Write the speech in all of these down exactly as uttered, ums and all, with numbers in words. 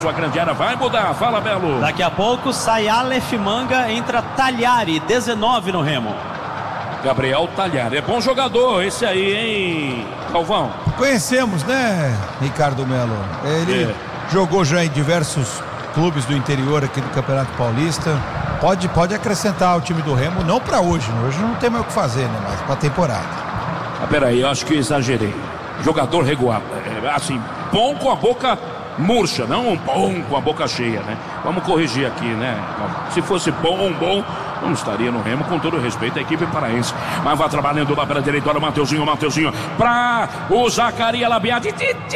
A grande área vai mudar, fala Belo. Daqui a pouco sai Aleph Manga, entra Talhari, dezenove no Remo. Gabriel Talhari, é bom jogador esse aí, hein, Galvão? Conhecemos, né, Ricardo Melo? Ele é. jogou já em diversos clubes do interior aqui do Campeonato Paulista. Pode, pode acrescentar ao time do Remo, não para hoje, né? Hoje não tem mais o que fazer, né, mas para temporada. Ah, peraí, eu acho que exagerei. Jogador regular, é, assim, bom com a boca murcha, não bom com a boca cheia, né? Vamos corrigir aqui, né? Se fosse bom, bom, não estaria no Remo, com todo respeito à equipe paraense. Mas vai trabalhando lá pela direita, olha o Mateuzinho, o Mateuzinho pra o Zacarias Labiati.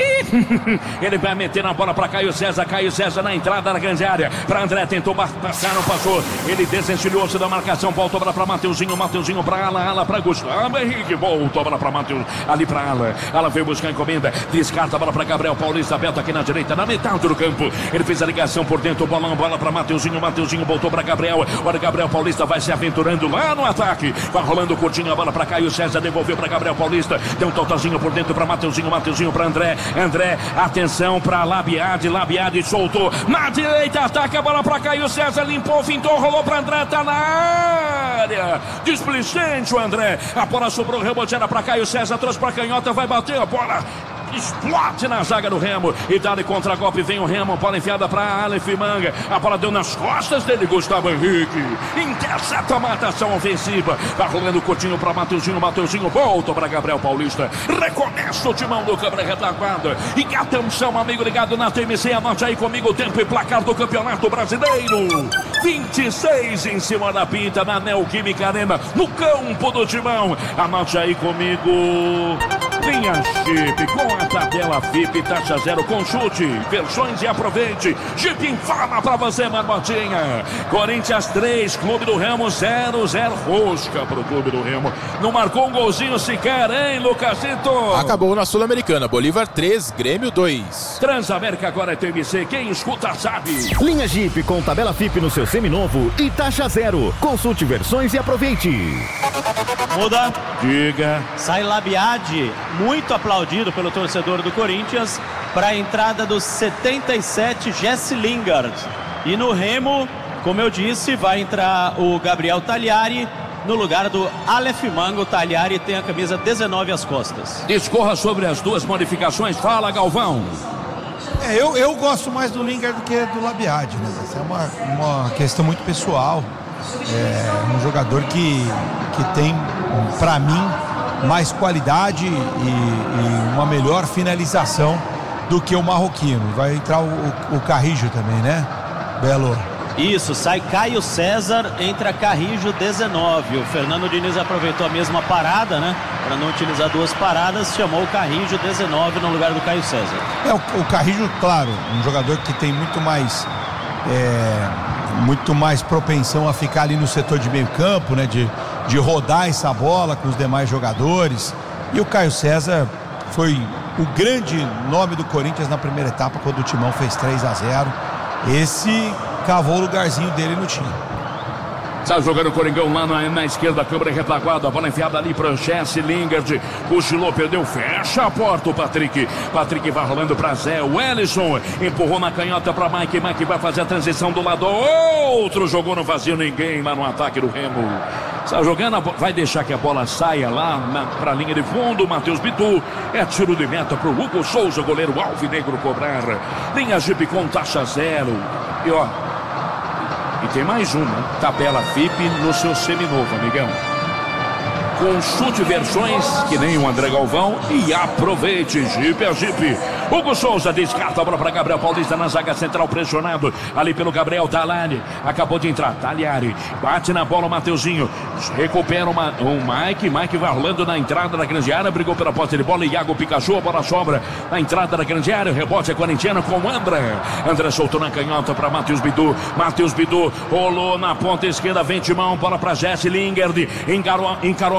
Ele vai meter na bola pra Caio César, Caio César na entrada da grande área, pra André, tentou passar, não passou. Ele desencilhou-se da marcação, voltou a bola pra Mateuzinho, Mateuzinho pra ala, ala pra Gustavo Henrique, voltou a bola pra Mateus, ali pra ala, ala veio buscar a encomenda, descarta a bola pra Gabriel Paulista, aberto aqui na direita, na metade do campo. Ele fez a ligação por dentro, bolão, bola pra Mateuzinho, Mateuzinho voltou pra Gabriel, olha Gabriel Paulista vai se aventurando lá no ataque, vai rolando curtinho a bola para Caio César, devolveu para Gabriel Paulista, deu um totalzinho por dentro para Mateuzinho, Mateuzinho para André, André, atenção para Labiade, Labiade soltou, na direita, ataca a bola para Caio César, limpou, fintou, rolou para André, tá na área, displicente o André, a bola sobrou, rebote era para Caio César, trouxe para canhota, vai bater a bola, explode na zaga do Remo, e dá de contra-golpe, vem o Remo, bola enfiada para Aleph Manga, a bola deu nas costas dele, Gustavo Henrique, intercepta a marcação ofensiva, vai rolando curtinho para Mateuzinho, Mateuzinho volta para Gabriel Paulista, recomeça o timão do câmera retaguarda, e atenção amigo ligado na T M C, anote aí comigo o tempo e placar do Campeonato Brasileiro, vinte e seis em cima da pinta, na Neoquímica Arena, no campo do timão, anote aí comigo... Linha Jeep com a tabela F I P, taxa zero, consulte versões e aproveite. Jeep informa pra você, Marmotinha. Corinthians três, Clube do Remo zero, zero. Rosca pro Clube do Remo. Não marcou um golzinho sequer, hein, Lucasito? Acabou na Sul-Americana. Bolívar três, Grêmio dois. Transamérica agora é T M C. Quem escuta sabe. Linha Jeep com tabela F I P no seu seminovo e taxa zero. Consulte versões e aproveite. Muda. Diga. Sai Labiade, muito aplaudido pelo torcedor do Corinthians, para a entrada dos setenta e sete, Jesse Lingard. E no Remo, como eu disse, vai entrar o Gabriel Talhari no lugar do Aleph Manga. O Talhari tem a camisa dezenove às costas. Discorra sobre as duas modificações. Fala, Galvão. É, eu, eu gosto mais do Lingard do que do Labiade, né? Essa é uma, uma questão muito pessoal. É um jogador que, que tem, para mim, mais qualidade e, e uma melhor finalização do que o marroquino. Vai entrar o, o, o Carrijo também, né, Belo? Isso, sai Caio César, entra Carrijo dezenove. O Fernando Diniz aproveitou a mesma parada, né? Para não utilizar duas paradas, chamou o Carrijo dezenove no lugar do Caio César. É, o, o Carrijo, claro, um jogador que tem muito mais é, muito mais propensão a ficar ali no setor de meio campo, né? De, de rodar essa bola com os demais jogadores. E o Caio César foi o grande nome do Corinthians na primeira etapa, quando o Timão fez três a zero. Esse cavou o lugarzinho dele no time. Está jogando o Coringão lá na, na esquerda, a câmera retaguarda, a bola enfiada ali para Jesse Lingard, cochilou, perdeu, fecha a porta o Patrick, Patrick vai rolando para Zé, o Ellison empurrou na canhota para Mike, Mike vai fazer a transição do lado, outro jogou no vazio, ninguém lá no ataque do Remo. Está jogando, vai deixar que a bola saia lá para a linha de fundo. Matheus Bidu, é tiro de meta para o Hugo Souza, goleiro alvinegro cobrar. Linha Jeep com taxa zero. E ó, e tem mais uma, tabela F I P no seu seminovo, amigão. Consulte versões que nem o André Galvão e aproveite. Jeep é Jeep. Hugo Souza descarta a bola para Gabriel Paulista na zaga central, pressionado ali pelo Gabriel Talhari. Acabou de entrar, Talhari bate na bola o Mateuzinho, recupera uma, o Mike, Mike vai rolando na entrada da grande área, brigou pela posse de bola, Iago Pikachu, a bola sobra na entrada da grande área, o rebote é corintiano com o André. André soltou na canhota para Matheus Bidu, Matheus Bidu rolou na ponta esquerda, vem Timão, bola para Jesse Lingard, encarou, encarou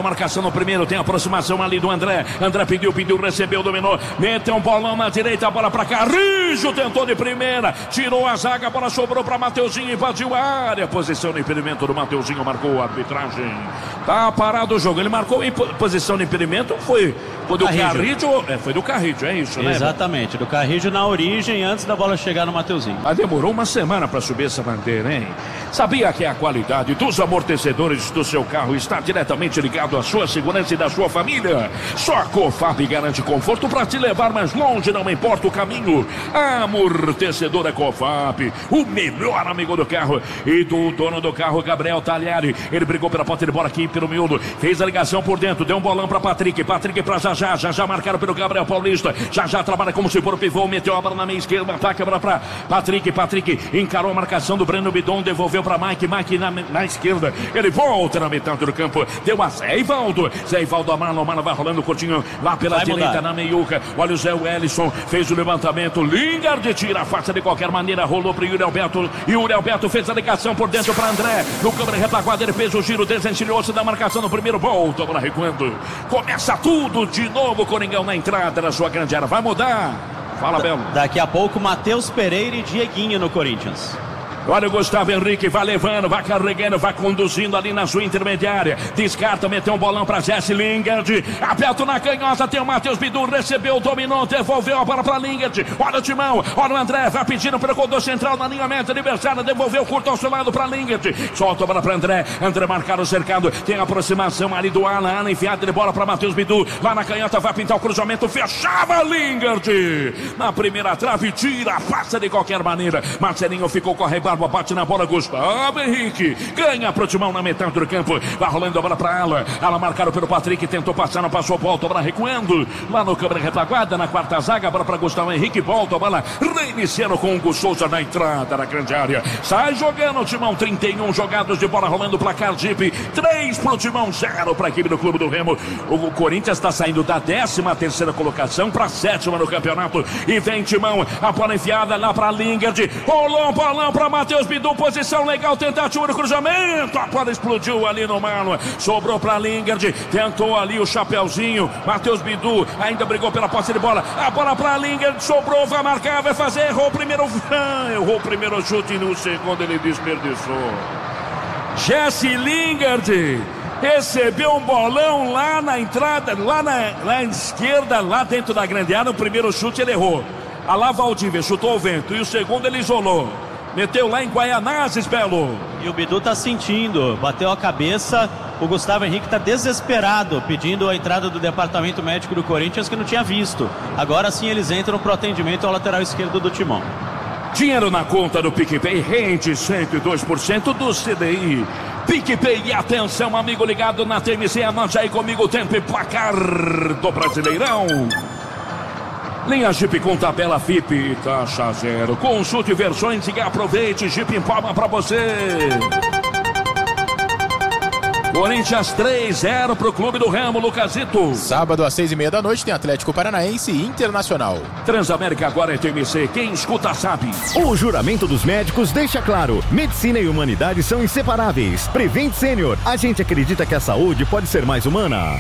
marcação no primeiro, tem aproximação ali do André. André pediu, pediu, recebeu, dominou. Meteu um bolão na direita, a bola pra Carrijo, tentou de primeira, tirou a zaga, a bola sobrou pra Mateuzinho, invadiu a área. Posição de impedimento do Mateuzinho, marcou a arbitragem. Tá parado o jogo. Ele marcou em posição de impedimento, foi, foi do Carrijo. É, foi do Carrijo, é isso, né? Exatamente, do Carrijo na origem, antes da bola chegar no Mateuzinho. Mas demorou uma semana para subir essa bandeira, hein? Sabia que a qualidade dos amortecedores do seu carro está diretamente ligado à sua segurança e da sua família? Só a Cofap garante conforto para te levar mais longe, não importa o caminho. Amortecedor é Cofap, o melhor amigo do carro e do dono do carro, Gabriel Talhari. Ele brigou pela ponta de bola aqui pelo miolo, fez a ligação por dentro, deu um bolão para Patrick, Patrick para Jajá, Jajá marcaram pelo Gabriel Paulista, Jajá trabalha como se for o pivô, meteu a bola na meia esquerda, ataque a bola para Patrick, Patrick encarou a marcação do Breno Bidon, devolveu para Mike, Mike na, na esquerda, ele volta na metade do campo, deu a Zé Ivaldo, Zé Ivaldo a mala, a mala vai rolando curtinho lá pela vai direita mudar. Na meiuca, olha o Zé Wellison, fez o levantamento, Lingard tira a faixa de qualquer maneira, rolou para o Yuri Alberto, Yuri Alberto fez a ligação por dentro para André, no câmera retaguarda ele fez o giro, desencilhou-se da marcação no primeiro, volta agora recuando, começa tudo de novo, Coringão na entrada da sua grande área, vai mudar. Fala, Belo. Daqui a pouco, Matheus Pereira e Dieguinho no Corinthians. Olha o Gustavo Henrique, vai levando, vai carregando, vai conduzindo ali na sua intermediária. Descarta, meteu um bolão para Jesse Lingard. Aperto na canhota, tem o Matheus Bidu, recebeu, dominou, devolveu a bola para Lingard. Olha o Timão, olha o André, vai pedindo para o condutor central na linha meta adversária, devolveu curto ao seu lado para Lingard. Solta a bola para André, André marcar o cercado, tem a aproximação ali do Alan, Alan enfiada de bola para Matheus Bidu. Lá na canhota vai pintar o cruzamento, fechava Lingard. Na primeira trave, tira, passa de qualquer maneira. Marcelinho ficou com a rebarba. Bate na bola, Gustavo Henrique ganha pro Timão na metade do campo, vai rolando a bola pra Ala, Ala marcado pelo Patrick, tentou passar, não passou, volta a bola recuando, lá no câmera retaguarda, na quarta zaga, a bola pra Gustavo Henrique, volta a bola, reiniciando com o Hugo Souza na entrada da grande área, sai jogando o Timão, trinta e um jogados de bola rolando, placar Jeep, três pro Timão, zero pra equipe do Clube do Remo. O Corinthians está saindo da décima terceira colocação pra sétima no campeonato, e vem Timão, a bola enfiada lá pra Lingard, rolou um bolão pra Matheus Bidu, posição legal, tentativa do cruzamento, a bola explodiu ali no Marlon, sobrou para Lingard, tentou ali o chapeuzinho, Matheus Bidu ainda brigou pela posse de bola, a bola para Lingard, sobrou, vai marcar, vai fazer, errou o primeiro, errou o primeiro chute e no segundo ele desperdiçou. Jesse Lingard recebeu um bolão lá na entrada, lá na, lá na esquerda, lá dentro da grande área, o primeiro chute ele errou, a lá Valdívia chutou o vento e o segundo ele isolou. Meteu lá em Guaianazes, Belo. E o Bidu tá sentindo, bateu a cabeça. O Gustavo Henrique tá desesperado, pedindo a entrada do departamento médico do Corinthians, que não tinha visto. Agora sim eles entram pro atendimento ao lateral esquerdo do Timão. Dinheiro na conta do PicPay rende cento e dois por cento do C D I. PicPay, e atenção, amigo ligado na T M C, anote aí comigo o tempo e placar do Brasileirão. Linha Jeep com tabela F I P e taxa zero. Consulte versões e aproveite. Jeep em palma pra você. Corinthians três a zero pro Clube do Remo, Lucasito. Sábado às seis e meia da noite tem Atlético Paranaense e Internacional. Transamérica agora é T M C, quem escuta sabe. O juramento dos médicos deixa claro, medicina e humanidade são inseparáveis. Prevent Sênior, a gente acredita que a saúde pode ser mais humana.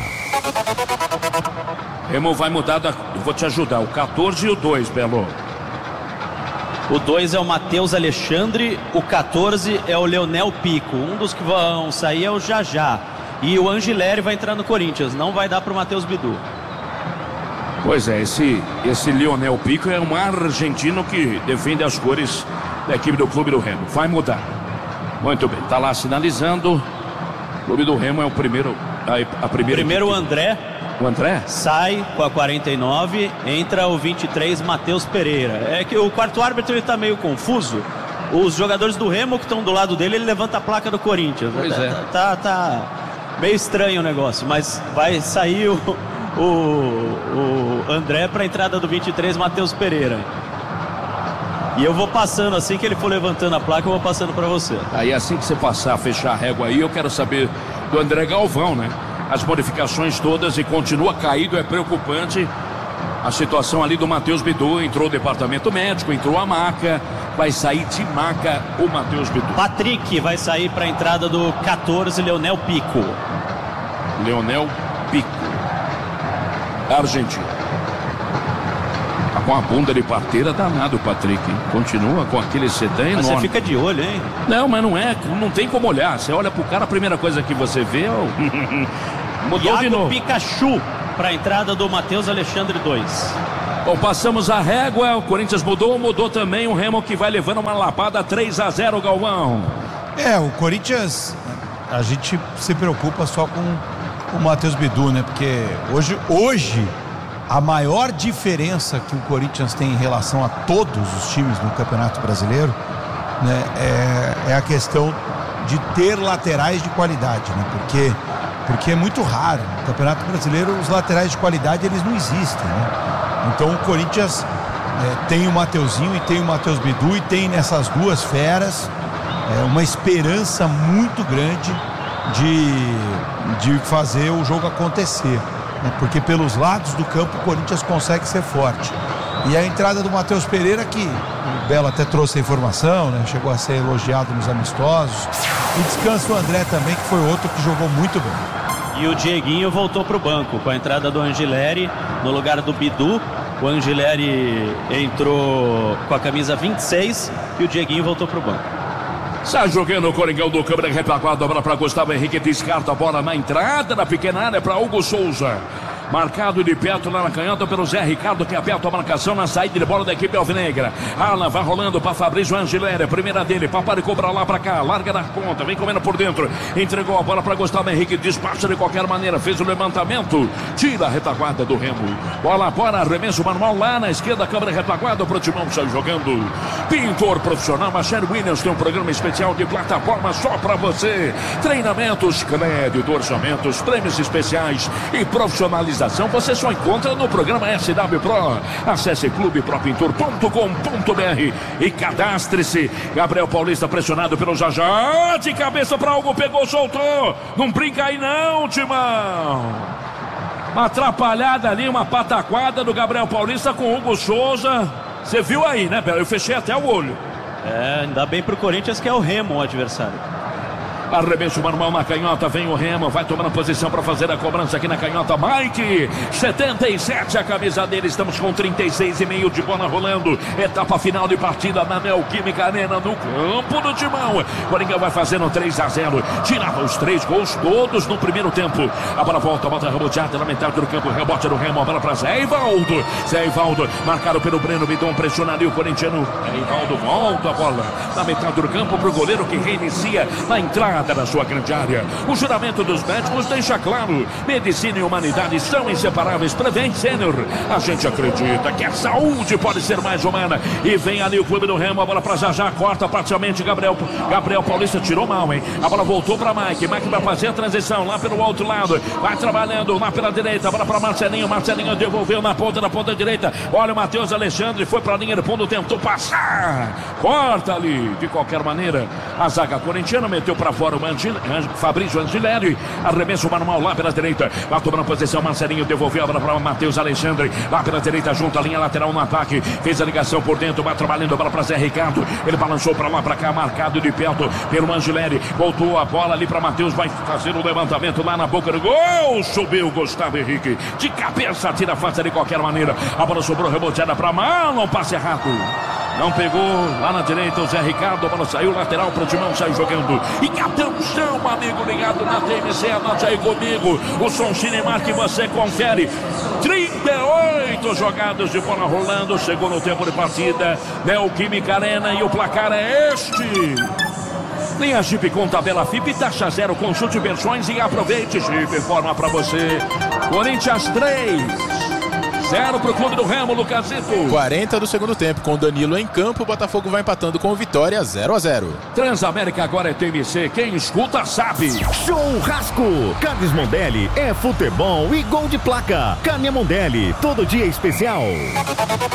Remo vai mudar, da... eu vou te ajudar, o quatorze e o dois, Belo. O dois é o Matheus Alexandre, o quatorze é o Leonel Pico. Um dos que vão sair é o Jajá. E o Angileri vai entrar no Corinthians, não vai dar para o Matheus Bidu. Pois é, esse, esse Leonel Pico é um argentino que defende as cores da equipe do Clube do Remo. Vai mudar. Muito bem, tá lá sinalizando. O Clube do Remo é o primeiro. A, a primeira Primeiro equipe. o André. O André? Sai com a quarenta e nove, entra o vinte e três, Matheus Pereira. É que o quarto árbitro ele tá meio confuso. Os jogadores do Remo que estão do lado dele, ele levanta a placa do Corinthians. Pois tá, é. Tá, tá meio estranho o negócio, mas vai sair o, o, o André para a entrada do vinte e três, Matheus Pereira. E eu vou passando, assim que ele for levantando a placa, eu vou passando para você. Aí assim que você passar, fechar a régua aí, eu quero saber do André Galvão, né? As modificações todas e continua caído, é preocupante a situação ali do Matheus Bidu. Entrou o departamento médico, entrou a maca, vai sair de maca o Matheus Bidu. Patrick vai sair para a entrada do quatorze, Leonel Pico. Leonel Pico, Argentina. Tá com a bunda de parteira danado o Patrick, hein? Continua com aquele sedã enorme. Mas você fica de olho, hein? Não, mas não é, não tem como olhar. Você olha pro cara, a primeira coisa que você vê é o... Mudou Iago de novo. Pikachu para a entrada do Matheus Alexandre dois. Bom, passamos a régua, o Corinthians mudou, mudou também o Remo, que vai levando uma lapada três a zero, Galvão. É, o Corinthians, a gente se preocupa só com o Matheus Bidu, né? Porque hoje, hoje a maior diferença que o Corinthians tem em relação a todos os times no Campeonato Brasileiro, né, é, é a questão de ter laterais de qualidade, né? Porque, porque é muito raro. No Campeonato Brasileiro, os laterais de qualidade, eles não existem, né? Então o Corinthians é, tem o Mateuzinho e tem o Matheus Bidu e tem nessas duas feras é, uma esperança muito grande de, de fazer o jogo acontecer, né? Porque pelos lados do campo o Corinthians consegue ser forte. E a entrada do Matheus Pereira, que o Belo até trouxe a informação, né? Chegou a ser elogiado nos amistosos. E descansa o André também, que foi outro que jogou muito bem. E o Dieguinho voltou para o banco com a entrada do Angileri no lugar do Bidu. O Angileri entrou com a camisa vinte e seis e o Dieguinho voltou para o banco. Sai jogando o Coringão do câmera retaguarda, a bola para Gustavo Henrique, descarta a bola na entrada da pequena área para Hugo Souza. Marcado de perto lá na canhota pelo Zé Ricardo, que aperta a marcação na saída de bola da equipe alvinegra. Alan vai rolando para Fabrício Angileri, primeira dele, Paparicou para lá para cá, larga na ponta, vem comendo por dentro, entregou a bola para Gustavo Henrique, despacha de qualquer maneira, fez o levantamento, tira a retaguarda do Remo, bola fora, arremesso manual lá na esquerda, câmera retaguarda, pro Timão sai jogando. Pintor profissional, Marcelo Williams tem um programa especial de plataforma só para você, treinamentos, crédito, orçamentos, prêmios especiais e profissionalização. Você só encontra no programa S W Pro. Acesse clube pro pintor ponto com ponto b r e cadastre-se. Gabriel Paulista pressionado pelo Jajá. De cabeça para Hugo, pegou, soltou. Não brinca aí não, Timão. Uma atrapalhada ali, uma pataquada do Gabriel Paulista com o Hugo Souza. Você viu aí, né, Belo? Eu fechei até o olho. É, ainda bem pro Corinthians que é o Remo o adversário. Arremesso manual na canhota, vem o Remo, vai tomando posição para fazer a cobrança aqui na canhota. Mike, setenta e sete a camisa dele, estamos com trinta e seis e meio de bola rolando. Etapa final de partida na Neoquímica Arena, no campo do Timão. Coringão vai fazendo três a zero, tirava os três gols todos no primeiro tempo. A bola volta, bota reboteada na metade do campo, rebote do Remo, a bola para Zé Ivaldo. Zé Ivaldo, marcado pelo Breno Bidon, pressiona ali o corintiano. Zé Ivaldo volta a bola na metade do campo para o goleiro que reinicia na entrada da sua grande área. O juramento dos médicos deixa claro: medicina e humanidade são inseparáveis. Prevent Sênior, a gente acredita que a saúde pode ser mais humana. E vem ali o clube do Remo, a bola para Jajá, corta parcialmente Gabriel, Gabriel Paulista, tirou mal, hein? A bola voltou para Mike, Mike vai fazer a transição lá pelo outro lado, vai trabalhando lá pela direita, a bola para Marcelinho, Marcelinho devolveu na ponta, na ponta direita, olha o Matheus Alexandre, foi para a linha de fundo, tentou passar, corta ali, de qualquer maneira, a zaga corintiana meteu para fora o Angil, Fabrício Angileri, arremesso manual lá pela direita, vai tomando posição, Marcelinho devolveu a bola para Matheus Alexandre, lá pela direita, junto à linha lateral no ataque, fez a ligação por dentro, vai trabalhando a bola para Zé Ricardo, ele balançou para lá, para cá, marcado de perto pelo Angileri, voltou a bola ali para Matheus, vai fazer o levantamento lá na boca do gol, subiu Gustavo Henrique, de cabeça, tira a face de qualquer maneira, a bola sobrou reboteada para Marlon, passe errado. Não pegou lá na direita o Zé Ricardo, a bola saiu lateral para o Timão, saiu jogando. E atenção, amigo ligado na T M C, anote aí comigo o som Cinemark que você confere. trinta e oito jogadas de bola rolando, segundo tempo de partida, Neoquímica Arena, e o placar é este. Linha Jeep com tabela F I P, taxa zero, consulte versões e aproveite. Jeep informa para você. Corinthians três. Zero pro clube do Remo, Lucasito. quarenta do segundo tempo, com Danilo em campo, o Botafogo vai empatando com Vitória zero a zero. Transamérica agora é T M C, quem escuta sabe. Churrasco, Carnes Mondelli é futebol e gol de placa. Carne Mondelli, todo dia especial.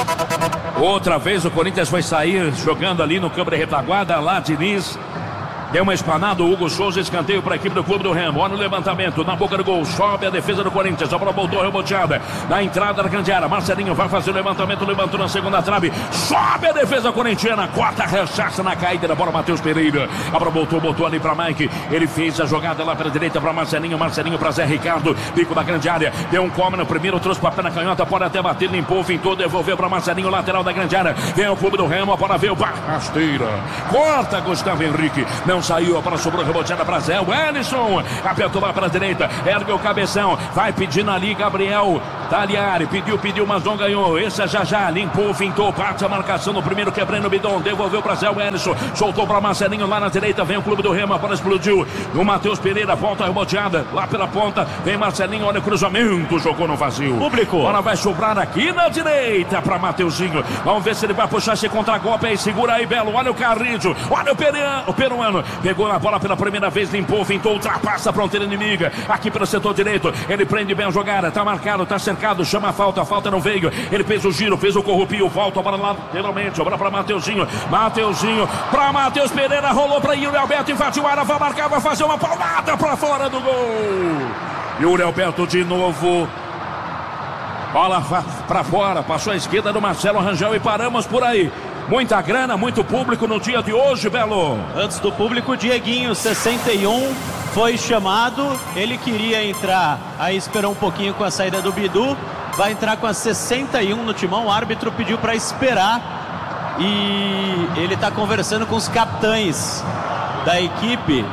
Outra vez o Corinthians vai sair jogando ali no campo de retaguarda, lá Diniz. Deu uma espanada, o Hugo Souza, escanteio para a equipe do Clube do Remo. Olha o levantamento, na boca do gol, sobe a defesa do Corinthians, a bola voltou reboteada, na entrada da grande área, Marcelinho vai fazer o levantamento, levantou na segunda trave, sobe a defesa corintiana, corta, rechaça na caída da bola, Matheus Pereira, a bola voltou, botou ali para Mike, ele fez a jogada lá para a direita para Marcelinho, Marcelinho para Zé Ricardo, bico da grande área, deu um come no primeiro, trouxe para a pé na canhota, pode até bater, limpou, fintou, devolveu para Marcelinho, lateral da grande área, vem o Clube do Remo, a bola veio, rasteira, corta Gustavo Henrique, não saiu, a bola sobrou reboteada para Zé Wellison, apertou lá para a direita, ergue o cabeção, vai pedindo ali Gabriel Tagliari, pediu, pediu, mas não ganhou, esse é já já, limpou, fintou, parte a marcação no primeiro, quebrando o bidon, devolveu para Zé Wellison, soltou para Marcelinho lá na direita, vem o Clube do Remo, a bola explodiu, o Matheus Pereira, volta reboteada, lá pela ponta, vem Marcelinho, olha o cruzamento, jogou no vazio, público, a bola vai sobrar aqui na direita para Mateuzinho, vamos ver se ele vai puxar esse contra-golpe aí, segura aí Belo, olha o Carrillo, olha o, Pereira, o peruano, pegou na bola pela primeira vez, limpou, fintou, ultrapassa a fronteira inimiga, aqui pelo setor direito, ele prende bem a jogada, tá marcado, tá cercado, chama a falta, a falta não veio, ele fez o giro, fez o corrupio, volta a bola lá, lateralmente, a bola pra Mateuzinho, Mateuzinho, pra Matheus Pereira, rolou pra Yuri Alberto, invadiu a área, vai marcar, vai fazer uma palmada pra fora do gol, Yuri Alberto de novo, bola pra fora, passou a esquerda do Marcelo Rangel e paramos por aí. Muita grana, muito público no dia de hoje, Belo. Antes do público, Dieguinho, sessenta e um, foi chamado. Ele queria entrar, aí esperou um pouquinho com a saída do Bidu. Vai entrar com a sessenta e um no timão. O árbitro pediu para esperar. E ele está conversando com os capitães da equipe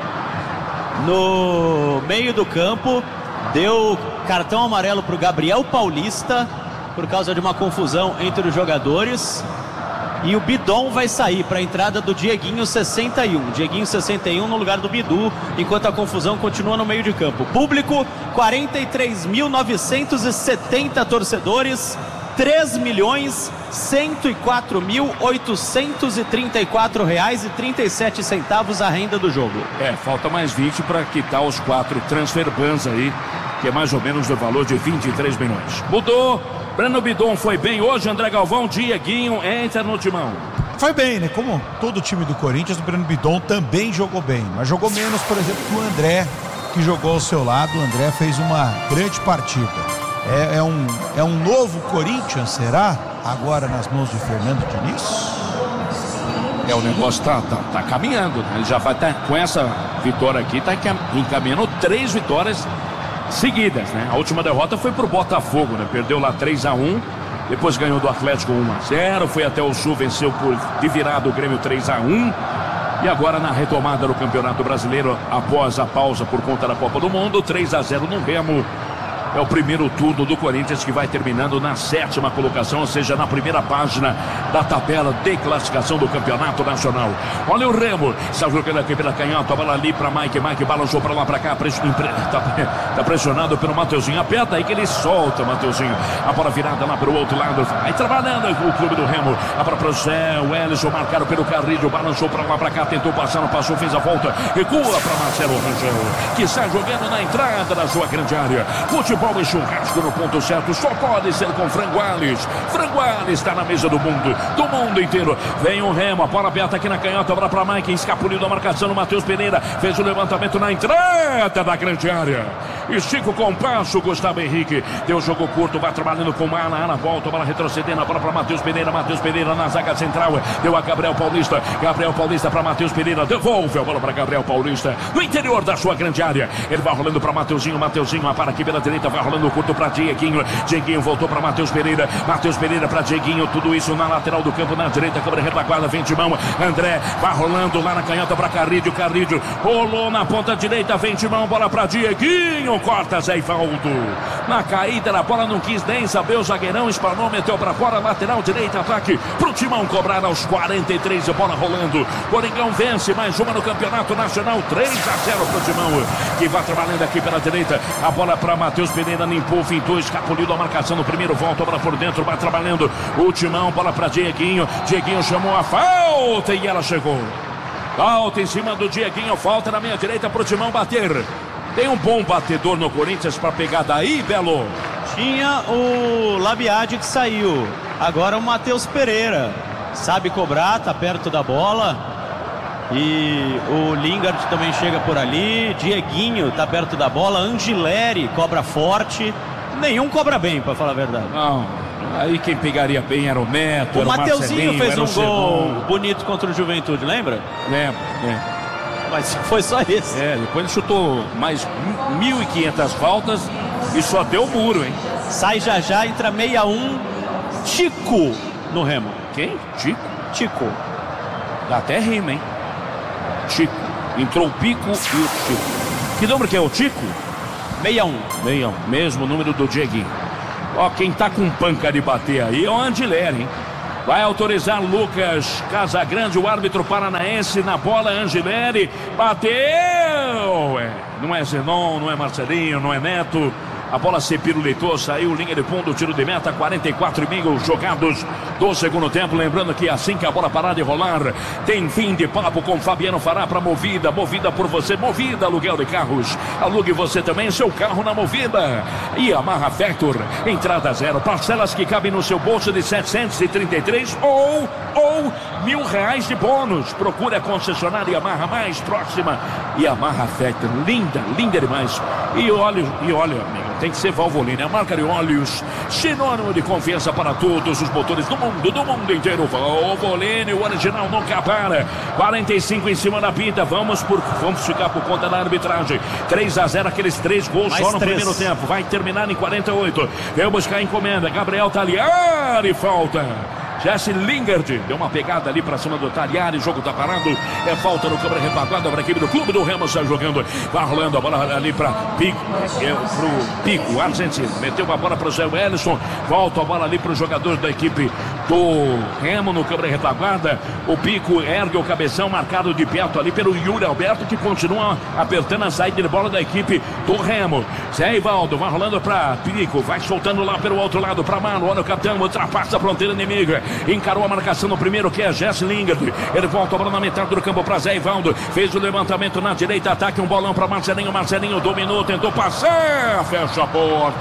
no meio do campo. Deu cartão amarelo para o Gabriel Paulista por causa de uma confusão entre os jogadores. E o Bidon vai sair para a entrada do Dieguinho sessenta e um. Dieguinho sessenta e um no lugar do Bidu, enquanto a confusão continua no meio de campo. Público, quarenta e três mil novecentos e setenta torcedores, três milhões cento e quatro mil oitocentos e trinta e quatro reais e trinta e sete centavos a renda do jogo. É, falta mais vinte para quitar os quatro transfer bans aí, que é mais ou menos do valor de vinte e três milhões. Mudou. Breno Bidon foi bem hoje, André Galvão, Dieguinho entra no timão. Foi bem, né? Como todo time do Corinthians, o Breno Bidon também jogou bem, mas jogou menos, por exemplo, que o André, que jogou ao seu lado. O André fez uma grande partida. É, é, um, é um novo Corinthians, será? Agora nas mãos de Fernando Diniz? É, o negócio tá, tá, tá caminhando, né? Ele já vai estar tá, com essa vitória aqui, tá encaminhando três vitórias seguidas, né? A última derrota foi pro Botafogo, né? Perdeu lá três a um, depois ganhou do Atlético um a zero, foi até o Sul, venceu por de virada o Grêmio três a um. E agora na retomada do Campeonato Brasileiro, após a pausa por conta da Copa do Mundo, três a zero no Remo. É o primeiro turno do Corinthians que vai terminando na sétima colocação, ou seja, na primeira página da tabela de classificação do Campeonato Nacional. Olha o Remo, está jogando aqui pela canhota, a bola ali para Mike, Mike balançou para lá para cá, tá, tá pressionado pelo Mateuzinho, aperta aí que ele solta o Mateuzinho, a bola virada lá para o outro lado, vai trabalhando o Clube do Remo, a bola para o Zé, o Ellison marcado pelo Carrillo, balançou para lá para cá, tentou passar, não passou, fez a volta, recua para Marcelo Rangel, que está jogando na entrada da sua grande área. Futebol e churrasco no ponto certo, só pode ser com Franguales. Franguales está na mesa do mundo, do mundo inteiro. Vem o Remo, a bola aberta aqui na canhota, bola para Mike, escapuliu da marcação no Matheus Pereira, fez o levantamento na entrada da grande área. Estica o compasso, Gustavo Henrique, deu jogo curto, vai trabalhando com Mala, Ana volta, a bola retrocedendo, a bola para Matheus Pereira, Matheus Pereira na zaga central, deu a Gabriel Paulista, Gabriel Paulista para Matheus Pereira, devolve a bola para Gabriel Paulista, no interior da sua grande área, ele vai rolando para Mateuzinho, Mateuzinho, a para aqui pela direita, vai rolando curto para Dieguinho, Dieguinho voltou para Matheus Pereira, Matheus Pereira para Dieguinho, tudo isso na lateral do campo, na direita, câmera retaguarda, vem de mão, André, vai rolando lá na canhota para Carrillo, Carrillo, rolou na ponta direita, vem de mão, bola para Dieguinho, corta Zé Ivaldo, na caída da bola não quis nem saber, o zagueirão espanou, meteu para fora, lateral direita, ataque pro Timão cobrar aos quarenta e três, a bola rolando, Coringão vence mais uma no Campeonato Nacional, três a zero pro Timão, que vai trabalhando aqui pela direita, a bola para Matheus Pereira, limpou, fintou, escapuliu da marcação no primeiro, volta a bola por dentro, vai trabalhando o Timão, bola para Dieguinho, Dieguinho chamou a falta e ela chegou, falta em cima do Dieguinho, falta na meia direita pro Timão bater. Tem um bom batedor no Corinthians para pegar daí, Belo? Tinha o Labiade que saiu. Agora o Matheus Pereira. Sabe cobrar, tá perto da bola. E o Lingard também chega por ali. Dieguinho tá perto da bola. Angileri cobra forte. Nenhum cobra bem, pra falar a verdade. Não, aí quem pegaria bem era o Neto, o era o Mateuzinho fez era um o gol Segon. bonito contra o Juventude, lembra? Lembro, lembro. Mas foi só esse. É, depois ele chutou mais mil e quinhentas faltas e só deu muro, hein? Sai já já, entra sessenta e um. Tico no Remo. Quem? Tico? Tico. Dá até rima, hein? Tico. Entrou o Pico e o Tico. Que número que é o Tico? sessenta e um. sessenta e um, mesmo número do Dieguinho. Ó, quem tá com panca de bater aí é o Angileri, hein? Vai autorizar Lucas Casagrande, o árbitro paranaense, na bola. Angileri bateu! É, não é Zenon, não é Marcelinho, não é Neto. A bola se pirulitou, saiu linha de fundo, tiro de meta, quarenta e quatro e meio jogados do segundo tempo. Lembrando que assim que a bola parar de rolar, tem fim de papo com Fabiano Fará para Movida. Movida por você, Movida, aluguel de carros. Alugue você também seu carro na Movida. E Yamaha Factor, entrada zero, parcelas que cabem no seu bolso de setecentos e trinta e três ou, ou mil reais de bônus. Procure a concessionária Yamaha mais próxima. Yamaha Factor, linda, linda demais. E olha, e olha, amigo, tem que ser Valvoline, a marca de óleos, sinônimo de confiança para todos os motores do mundo, do mundo inteiro. Valvoline, o original nunca para. quarenta e cinco em cima da pinta. Vamos, por, vamos ficar por conta da arbitragem. três a zero, aqueles três gols Mais só no três. primeiro tempo. Vai terminar em quarenta e oito. Veio buscar a encomenda. Gabriel Tagliari, falta. Jesse Lingard deu uma pegada ali pra cima do Tagliari, o jogo tá parado, é falta no câmera retaguarda para a equipe do clube do Remo, está jogando, vai rolando a bola ali para Pico, é, pro Pico, argentino, meteu uma bola para o Zé Wellison, volta a bola ali para os jogadores da equipe do Remo no câmera retaguarda. O Pico ergue o cabeção, marcado de perto ali pelo Yuri Alberto, que continua apertando a saída de bola da equipe do Remo. Zé Ivaldo vai rolando para Pico, vai soltando lá pelo outro lado para Mano, olha o capitão, ultrapassa a fronteira inimiga, encarou a marcação no primeiro, que é Jesse Lingard. Ele volta a bola na metade do campo para Zé Ivaldo, fez o levantamento na direita, ataque, um bolão para Marcelinho. Marcelinho dominou, tentou passar, fecha a porta.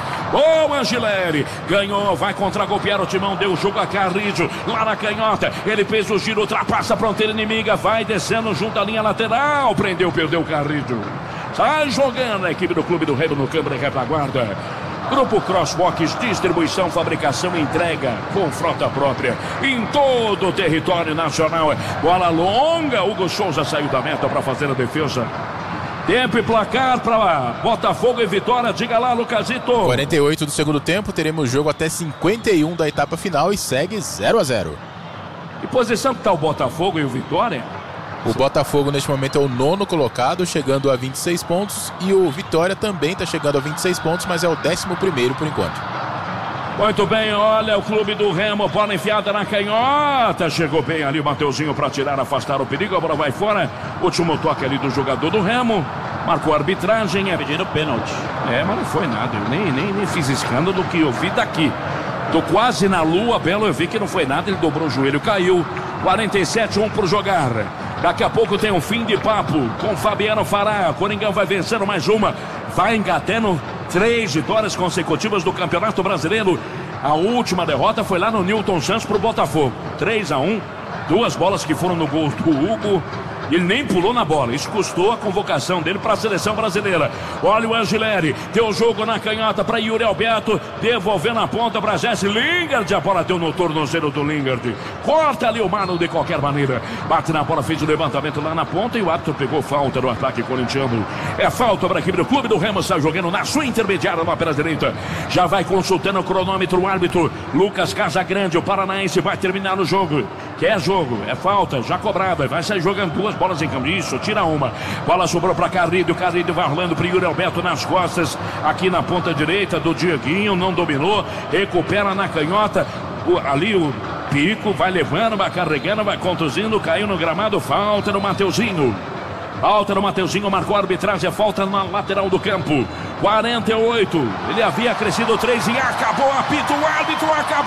Bom, Angileri ganhou, vai contra-golpear o timão, deu o jogo a Carrijo, lá na canhota, ele fez o giro, ultrapassa a fronteira inimiga, vai descendo junto à linha lateral, prendeu, perdeu o Carrijo. Sai jogando a equipe do clube do Remo no câmera de retaguarda. Grupo Crosswalks, distribuição, fabricação e entrega com frota própria em todo o território nacional. Bola longa, Hugo Souza saiu da meta para fazer a defesa. Tempo e placar para Botafogo e Vitória. Diga lá, Lucasito. quarenta e oito do segundo tempo, teremos jogo até cinquenta e um da etapa final e segue zero a zero. Que posição que está o Botafogo e o Vitória? O Botafogo neste momento é o nono colocado, chegando a vinte e seis pontos, e o Vitória também está chegando a vinte e seis pontos, mas é o décimo primeiro por enquanto. Muito bem, olha o clube do Remo, bola enfiada na canhota, chegou bem ali o Mateuzinho para tirar, afastar o perigo, a bola vai fora, último toque ali do jogador do Remo, marcou a arbitragem, é pedindo pênalti. É, mas não foi nada, eu nem, nem, nem fiz escândalo do que eu vi daqui. Tô quase na lua, Belo, eu vi que não foi nada, ele dobrou o joelho, caiu. quarenta e sete, um por jogar. Daqui a pouco tem um fim de papo com Fabiano Fará. Coringão vai vencendo mais uma, vai engatando três vitórias consecutivas do Campeonato Brasileiro. A última derrota foi lá no Newton Santos pro Botafogo, três a um, duas bolas que foram no gol do Hugo. Ele nem pulou na bola, isso custou a convocação dele para a seleção brasileira. Olha o Angileri, deu o jogo na canhota para Yuri Alberto, devolvendo a ponta para Jesse Lingard, a bola deu no tornozelo do Lingard, corta ali o Mano de qualquer maneira, bate na bola, fez o levantamento lá na ponta e o árbitro pegou falta no ataque corintiano. É falta para a equipe do clube do Remo, está jogando na sua intermediária, lá pela direita, já vai consultando o cronômetro, o árbitro Lucas Casagrande, o paranaense vai terminar o jogo, que é jogo, é falta, já cobrada, vai sair jogando duas bolas em campo, isso, tira uma, bola sobrou para Carrido, Carrido vai rolando para Yuri Alberto nas costas, aqui na ponta direita do Dieguinho, não dominou, recupera na canhota, o, ali o Pico vai levando, vai carregando, vai conduzindo, caiu no gramado, falta no Mateuzinho. Falta no Mateuzinho, marcou a arbitragem, falta na lateral do campo. quarenta e oito, ele havia crescido três e acabou, apita o árbitro,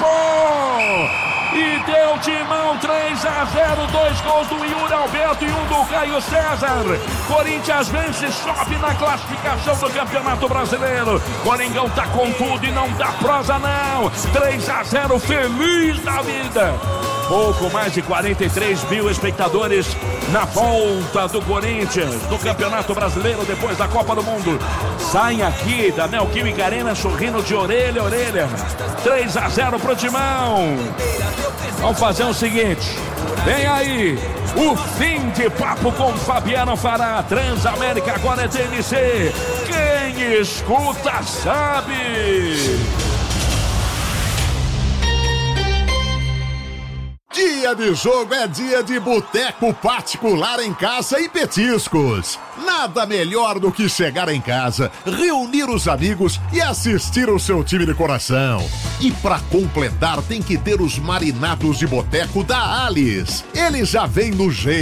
acabou! E deu timão, três a zero, dois gols do Yuri Alberto e um do Caio César. Corinthians vence, sobe na classificação do Campeonato Brasileiro. Coringão tá com tudo e não dá prosa não. três a zero, feliz da vida. pouco mais de quarenta e três mil espectadores na volta do Corinthians no Campeonato Brasileiro depois da Copa do Mundo. Saem aqui da Neoquímica Arena sorrindo de orelha a orelha. três a zero pro Timão. Vamos fazer o seguinte, vem aí o fim de papo com Fabiano Fará. Transamérica agora é T N C. Quem escuta sabe. Dia de jogo é dia de boteco particular em casa e petiscos. Nada melhor do que chegar em casa, reunir os amigos e assistir o seu time de coração. E pra completar tem que ter os marinados de boteco da Alice. Eles já vêm no jeito.